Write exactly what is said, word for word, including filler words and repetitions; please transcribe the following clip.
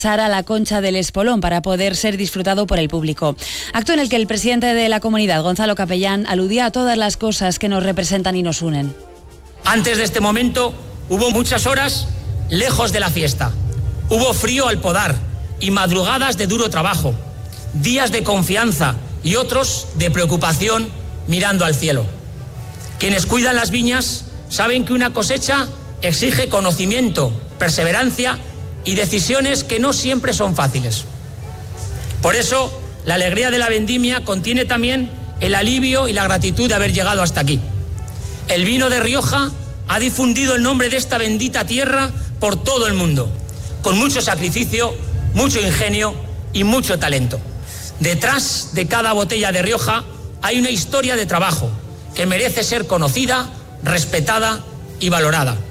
a la Concha del Espolón para poder ser disfrutado por el público. Acto en el que el presidente de la comunidad, Gonzalo Capellán, aludía a todas las cosas que nos representan y nos unen. Antes de este momento hubo muchas horas lejos de la fiesta. Hubo frío al podar y madrugadas de duro trabajo, días de confianza y otros de preocupación mirando al cielo. Quienes cuidan las viñas saben que una cosecha exige conocimiento, perseverancia y decisiones que no siempre son fáciles. Por eso, la alegría de la vendimia contiene también el alivio y la gratitud de haber llegado hasta aquí. El vino de Rioja ha difundido el nombre de esta bendita tierra por todo el mundo, con mucho sacrificio, mucho ingenio y mucho talento. Detrás de cada botella de Rioja hay una historia de trabajo que merece ser conocida, respetada y valorada.